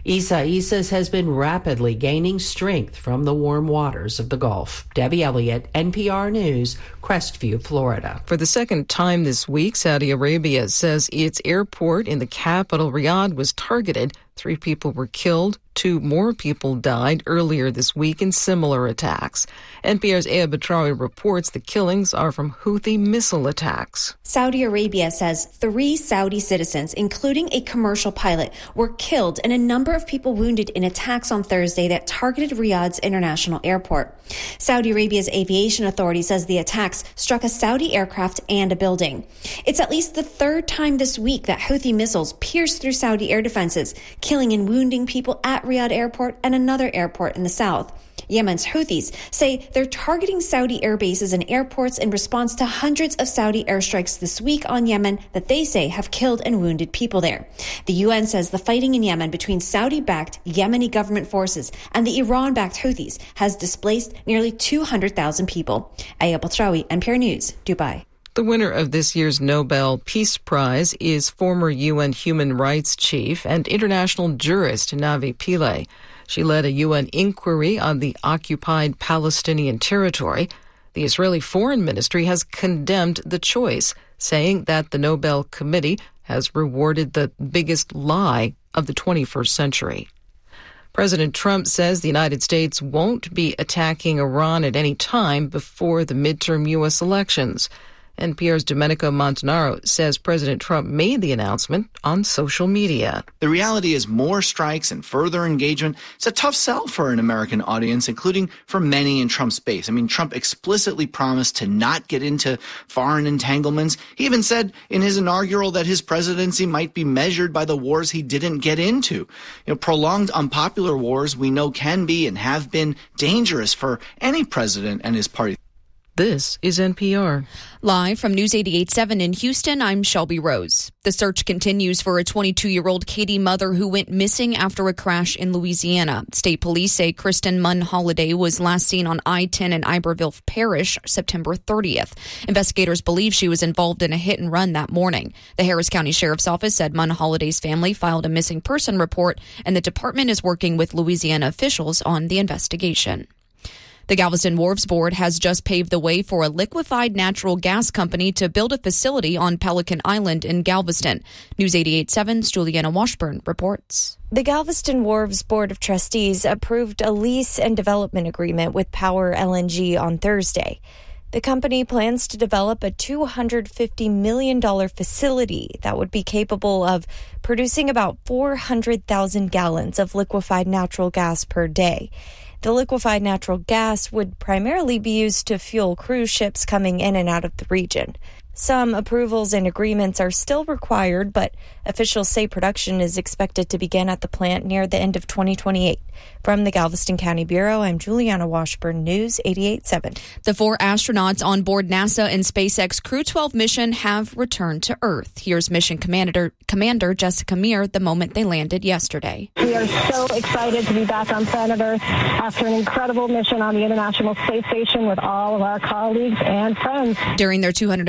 Isaias has been rapidly gaining strength from the warm waters of the Gulf. Debbie Elliott, N P R News, Crestview, Florida. For the second time this week, Saudi Arabia says its airport in the capital, Riyadh, was targeted. Three people were killed. Two more people died earlier this week in similar attacks. N P R's Aya Batrawi reports the killings are from Houthi missile attacks. Saudi Arabia says three Saudi citizens, including a commercial pilot, were killed and a number of people wounded in attacks on Thursday that targeted Riyadh's international airport. Saudi Arabia's aviation authority says the attacks struck a Saudi aircraft and a building. It's at least the third time this week that Houthi missiles pierced through Saudi air defenses, killing and wounding people at Riyadh Airport and another airport in the south. Yemen's Houthis say they're targeting Saudi air bases and airports in response to hundreds of Saudi airstrikes this week on Yemen that they say have killed and wounded people there. The U N says the fighting in Yemen between Saudi-backed Yemeni government forces and the Iran-backed Houthis has displaced nearly two hundred thousand people. Aya Batrawi, N P R News, Dubai. The winner of this year's Nobel Peace Prize is former U N human rights chief and international jurist Navi Pillay. She led a U N inquiry on the occupied Palestinian territory. The Israeli Foreign Ministry has condemned the choice, saying that the Nobel Committee has rewarded the biggest lie of the twenty-first century. President Trump says the United States won't be attacking Iran at any time before the midterm U S elections. N P R's Domenico Montanaro says President Trump made the announcement on social media. The reality is more strikes and further engagement. It's a tough sell for an American audience, including for many in Trump's base. I mean, Trump explicitly promised to not get into foreign entanglements. He even said in his inaugural that his presidency might be measured by the wars he didn't get into. You know, prolonged unpopular wars we know can be and have been dangerous for any president and his party. This is N P R. Live from News eighty-eight point seven in Houston, I'm Shelby Rose. The search continues for a twenty-two-year-old Katie mother who went missing after a crash in Louisiana. State police say Kristen Munn Holiday was last seen on I ten in Iberville Parish September thirtieth. Investigators believe she was involved in a hit and run that morning. The Harris County Sheriff's Office said Munn Holiday's family filed a missing person report, and the department is working with Louisiana officials on the investigation. The Galveston Wharves Board has just paved the way for a liquefied natural gas company to build a facility on Pelican Island in Galveston. News eighty-eight point seven's Juliana Washburn reports. The Galveston Wharves Board of Trustees approved a lease and development agreement with Power L N G on Thursday. The company plans to develop a two hundred fifty million dollars facility that would be capable of producing about four hundred thousand gallons of liquefied natural gas per day. The liquefied natural gas would primarily be used to fuel cruise ships coming in and out of the region. Some approvals and agreements are still required, but officials say production is expected to begin at the plant near the end of twenty twenty-eight. From the Galveston County Bureau, I'm Juliana Washburn, News eighty-eight point seven. The four astronauts on board NASA and SpaceX Crew twelve mission have returned to Earth. Here's Mission Commander, Commander Jessica Meir the moment they landed yesterday. We are so excited to be back on planet Earth after an incredible mission on the International Space Station with all of our colleagues and friends. During their two hundred thirty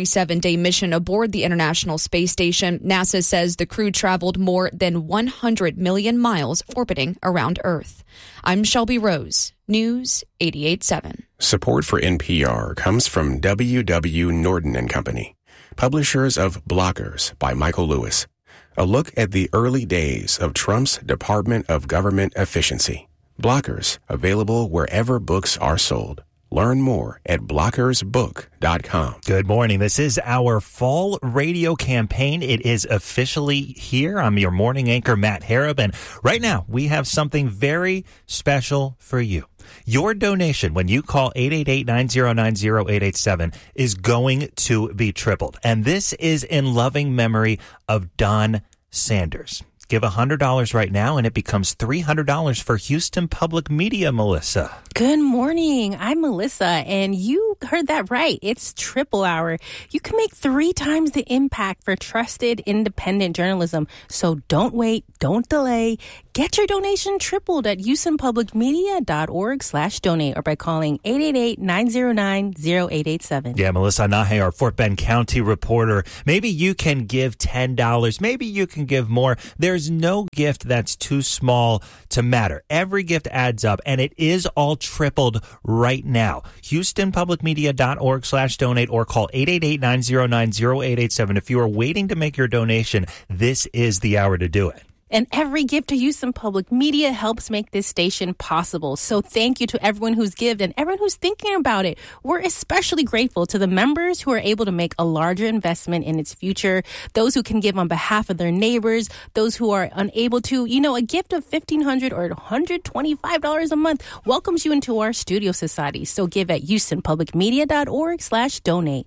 twenty-seven-day mission aboard the International Space Station. NASA says the crew traveled more than one hundred million miles orbiting around Earth. I'm Shelby Rose, News eighty-eight point seven. Support for N P R comes from W W. Norton and Company, publishers of Blockers by Michael Lewis, a look at the early days of Trump's Department of Government Efficiency. Blockers, available wherever books are sold. Learn more at blockers book dot com. Good morning. This is our fall radio campaign. It is officially here. I'm your morning anchor, Matt Harrop, and right now we have something very special for you. Your donation when you call eight eight eight, nine zero nine, zero eight eight seven is going to be tripled. And this is in loving memory of Don Sanders. Give one hundred dollars right now, and it becomes three hundred dollars for Houston Public Media, Melissa. Good morning. I'm Melissa, and you heard that right. It's triple hour. You can make three times the impact for trusted, independent journalism. So don't wait. Don't delay. Get your donation tripled at houstonpublicmedia.org slash donate or by calling eight eight eight, nine zero nine, zero eight eight seven. Yeah, Melissa Nahe, our Fort Bend County reporter. Maybe you can give ten dollars. Maybe you can give more. There's no gift that's too small to matter. Every gift adds up, and it is all tripled right now. houstonpublicmedia.org slash donate or call eight eight eight, nine zero nine, zero eight eight seven. If you are waiting to make your donation, this is the hour to do it. And every gift to Houston Public Media helps make this station possible. So thank you to everyone who's given and everyone who's thinking about it. We're especially grateful to the members who are able to make a larger investment in its future, those who can give on behalf of their neighbors, those who are unable to. You know, a gift of fifteen hundred dollars or one hundred twenty-five dollars a month welcomes you into our studio society. So give at houstonpublicmedia.org slash donate.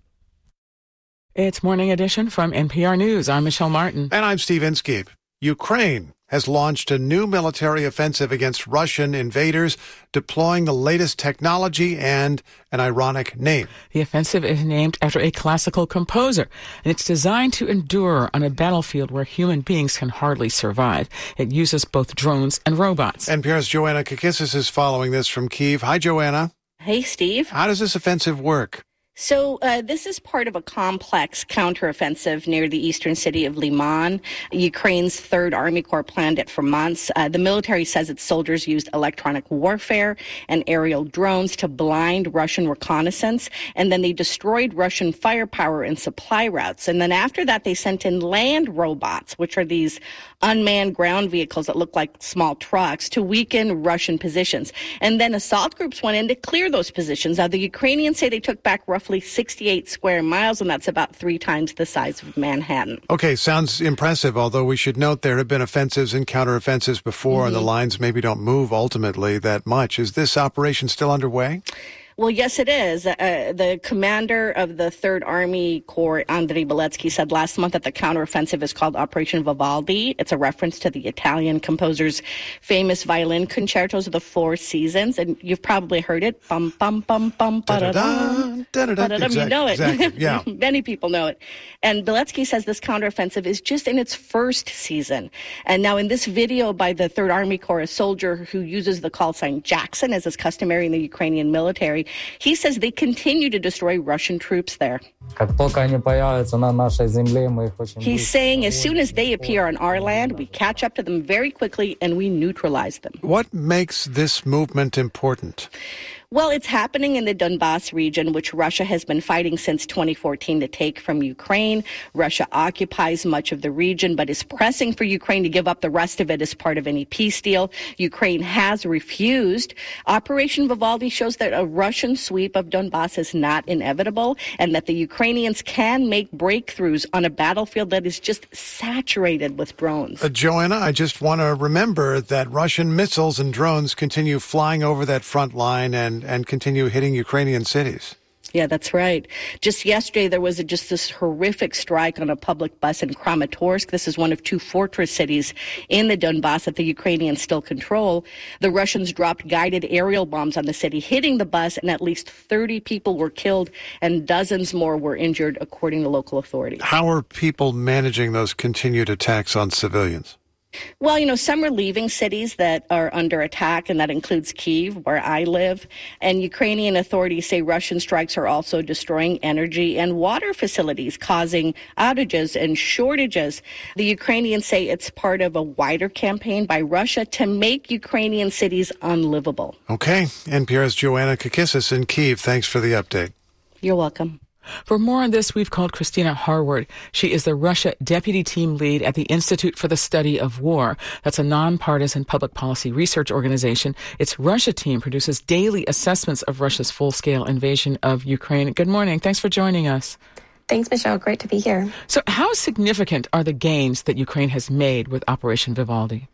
It's Morning Edition from N P R News. I'm Michelle Martin. And I'm Steve Inskeep. Ukraine has launched a new military offensive against Russian invaders, deploying the latest technology and an ironic name. The offensive is named after a classical composer, and it's designed to endure on a battlefield where human beings can hardly survive. It uses both drones and robots. N P R's Joanna Kakissis is following this from Kyiv. Hi, Joanna. Hey, Steve. How does this offensive work? So uh, this is part of a complex counteroffensive near the eastern city of Liman. Ukraine's Third Army Corps planned it for months. Uh, the military says its soldiers used electronic warfare and aerial drones to blind Russian reconnaissance, and then they destroyed Russian firepower and supply routes. And then after that, they sent in land robots, which are these unmanned ground vehicles that look like small trucks, to weaken Russian positions. And then assault groups went in to clear those positions. Now, the Ukrainians say they took back roughly sixty-eight square miles, and that's about three times the size of Manhattan. Okay, sounds impressive, although we should note there have been offensives and counteroffensives before, mm-hmm. and the lines maybe don't move ultimately that much. Is this operation still underway? Well, yes, it is. Uh, the commander of the Third Army Corps, Andriy Beletsky, said last month that the counteroffensive is called Operation Vivaldi. It's a reference to the Italian composer's famous violin concertos of the Four Seasons, and you've probably heard it. Bum, bum, bum, bum, ba-da-da, ba-da-da. You know it. Exactly, yeah. Many people know it. And Beletsky says this counteroffensive is just in its first season. And now in this video by the Third Army Corps, a soldier who uses the call sign Jackson, as is customary in the Ukrainian military, he says they continue to destroy Russian troops there. He's saying as soon as they appear on our land, we catch up to them very quickly and we neutralize them. What makes this movement important? Well, it's happening in the Donbas region, which Russia has been fighting since twenty fourteen to take from Ukraine. Russia occupies much of the region, but is pressing for Ukraine to give up the rest of it as part of any peace deal. Ukraine has refused. Operation Vivaldi shows that a Russian sweep of Donbas is not inevitable, and that the Ukrainians can make breakthroughs on a battlefield that is just saturated with drones. Uh, Joanna, I just want to remember that Russian missiles and drones continue flying over that front line and and continue hitting Ukrainian cities. Yeah, that's right. Just yesterday, there was a, just this horrific strike on a public bus in Kramatorsk. This is one of two fortress cities in the Donbas that the Ukrainians still control. The Russians dropped guided aerial bombs on the city, hitting the bus, and at least thirty people were killed and dozens more were injured, according to local authorities. How are people managing those continued attacks on civilians? Well, you know, some are leaving cities that are under attack, and that includes Kyiv, where I live. And Ukrainian authorities say Russian strikes are also destroying energy and water facilities, causing outages and shortages. The Ukrainians say it's part of a wider campaign by Russia to make Ukrainian cities unlivable. Okay. N P R's Joanna Kakissis in Kyiv. Thanks for the update. You're welcome. For more on this, we've called Christina Harward. She is the Russia Deputy Team Lead at the Institute for the Study of War. That's a nonpartisan public policy research organization. Its Russia team produces daily assessments of Russia's full-scale invasion of Ukraine. Good morning. Thanks for joining us. Thanks, Michelle. Great to be here. So how significant are the gains that Ukraine has made with Operation Vivaldi?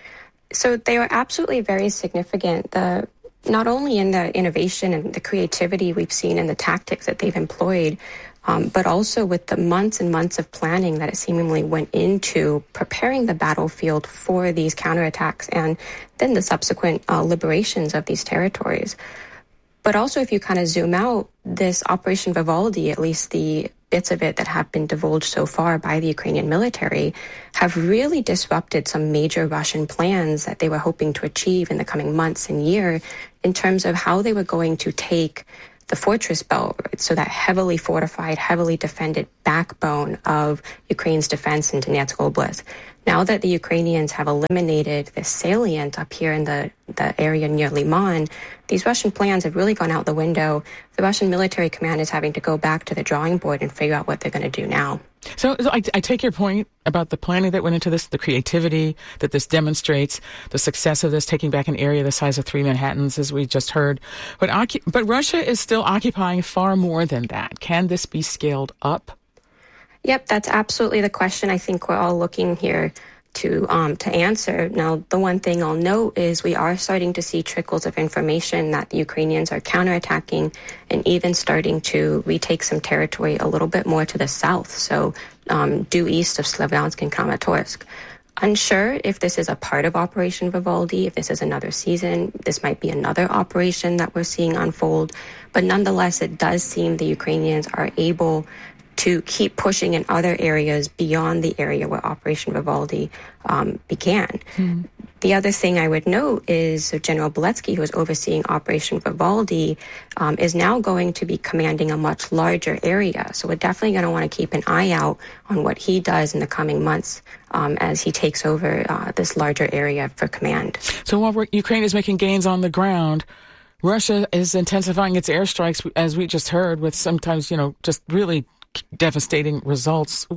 So they are absolutely very significant. The not only in the innovation and the creativity we've seen in the tactics that they've employed, um, but also with the months and months of planning that it seemingly went into preparing the battlefield for these counterattacks and then the subsequent uh, liberations of these territories. But also, if you kind of zoom out, this Operation Vivaldi, at least the bits of it that have been divulged so far by the Ukrainian military, have really disrupted some major Russian plans that they were hoping to achieve in the coming months and year in terms of how they were going to take the fortress belt, right? So that heavily fortified, heavily defended backbone of Ukraine's defense in Donetsk Oblast. Now that the Ukrainians have eliminated the salient up here in the, the area near Liman, these Russian plans have really gone out the window. The Russian military command is having to go back to the drawing board and figure out what they're going to do now. So, so I, I take your point about the planning that went into this, the creativity that this demonstrates, the success of this, taking back an area the size of three Manhattans, as we just heard. But, occu- but Russia is still occupying far more than that. Can this be scaled up? Yep, that's absolutely the question I think we're all looking here to um, to answer. Now, the one thing I'll note is we are starting to see trickles of information that the Ukrainians are counterattacking and even starting to retake some territory a little bit more to the south, so um, due east of Slavyansk and Kramatorsk. Unsure if this is a part of Operation Vivaldi, if this is another season, this might be another operation that we're seeing unfold, but nonetheless, it does seem the Ukrainians are able to keep pushing in other areas beyond the area where Operation Vivaldi um, began. Mm. The other thing I would note is General Beletsky, who is overseeing Operation Vivaldi, um, is now going to be commanding a much larger area. So we're definitely going to want to keep an eye out on what he does in the coming months um, as he takes over uh, this larger area for command. So while Ukraine is making gains on the ground, Russia is intensifying its airstrikes, as we just heard, with sometimes, you know, just really devastating results.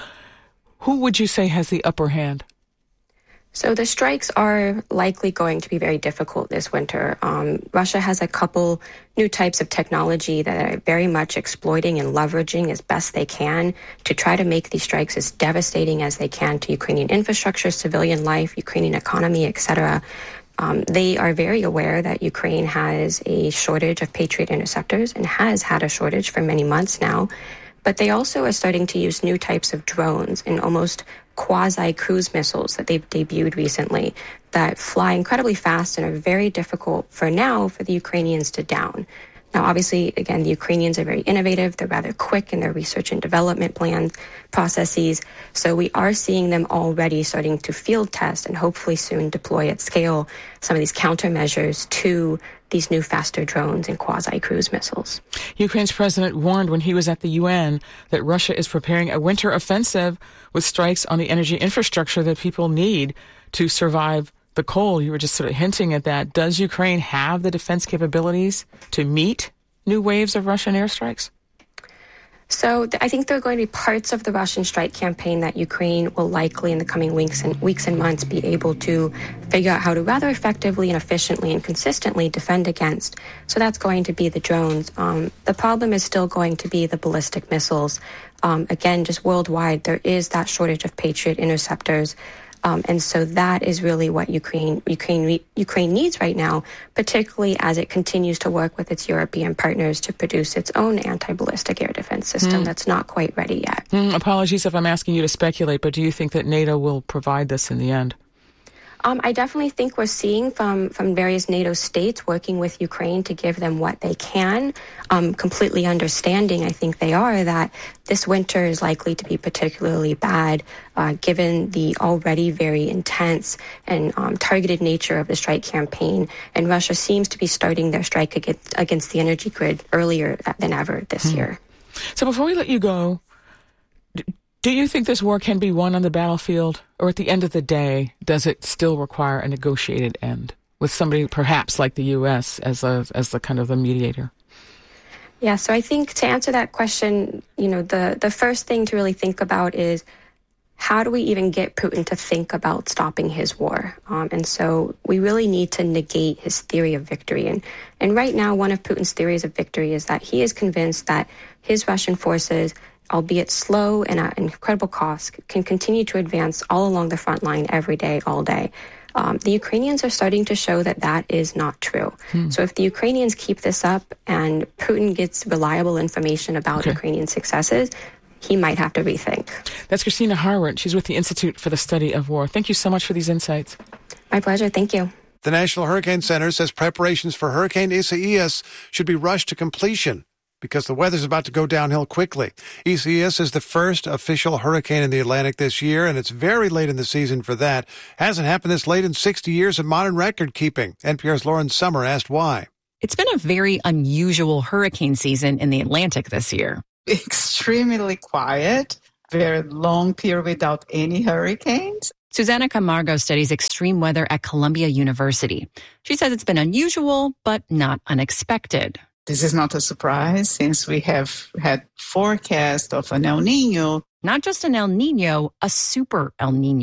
Who would you say has the upper hand? So the strikes are likely going to be very difficult this winter. Um, Russia has a couple new types of technology that are very much exploiting and leveraging as best they can to try to make these strikes as devastating as they can to Ukrainian infrastructure, civilian life, Ukrainian economy, et cetera. Um, they are very aware that Ukraine has a shortage of Patriot interceptors and has had a shortage for many months now. But they also are starting to use new types of drones and almost quasi-cruise missiles that they've debuted recently that fly incredibly fast and are very difficult for now for the Ukrainians to down. Now, obviously, again, the Ukrainians are very innovative. They're rather quick in their research and development plan processes. So we are seeing them already starting to field test and hopefully soon deploy at scale some of these countermeasures to these new faster drones and quasi-cruise missiles. Ukraine's president warned when he was at the U N that Russia is preparing a winter offensive with strikes on the energy infrastructure that people need to survive the cold. You were just sort of hinting at that. Does Ukraine have the defense capabilities to meet new waves of Russian airstrikes? So th- I think there are going to be parts of the Russian strike campaign that Ukraine will likely in the coming weeks and weeks and months be able to figure out how to rather effectively and efficiently and consistently defend against. So that's going to be the drones. Um, the problem is still going to be the ballistic missiles. Um, again, just worldwide, there is that shortage of Patriot interceptors. Um, and so that is really what Ukraine, Ukraine, Ukraine needs right now, particularly as it continues to work with its European partners to produce its own anti-ballistic air defense system mm. that's not quite ready yet. Mm, apologies if I'm asking you to speculate, but do you think that NATO will provide this in the end? Um, I definitely think we're seeing from, from various NATO states working with Ukraine to give them what they can, um, completely understanding, I think they are, that this winter is likely to be particularly bad, uh, given the already very intense and um, targeted nature of the strike campaign. And Russia seems to be starting their strike against, against the energy grid earlier than ever this hmm. year. So before we let you go, do you think this war can be won on the battlefield? Or at the end of the day, does it still require a negotiated end with somebody perhaps like the U S as a as the kind of the mediator? Yeah, so I think to answer that question, you know, the, the first thing to really think about is how do we even get Putin to think about stopping his war? Um, and so we really need to negate his theory of victory. And, and right now, one of Putin's theories of victory is that he is convinced that his Russian forces, albeit slow and at incredible cost, can continue to advance all along the front line every day, all day. Um, the Ukrainians are starting to show that that is not true. Hmm. So if the Ukrainians keep this up and Putin gets reliable information about okay. Ukrainian successes, he might have to rethink. That's Christina Harwart. She's with the Institute for the Study of War. Thank you so much for these insights. My pleasure. Thank you. The National Hurricane Center says preparations for Hurricane Isaias should be rushed to completion because the weather's about to go downhill quickly. Isaias is the first official hurricane in the Atlantic this year, and it's very late in the season for that. Hasn't happened this late in sixty years of modern record-keeping. N P R's Lauren Summer asked why. It's been a very unusual hurricane season in the Atlantic this year. Extremely quiet, very long period without any hurricanes. Susana Camargo studies extreme weather at Columbia University. She says it's been unusual, but not unexpected. This is not a surprise since we have had forecast of an El Nino. Not just an El Nino, a super El Nino.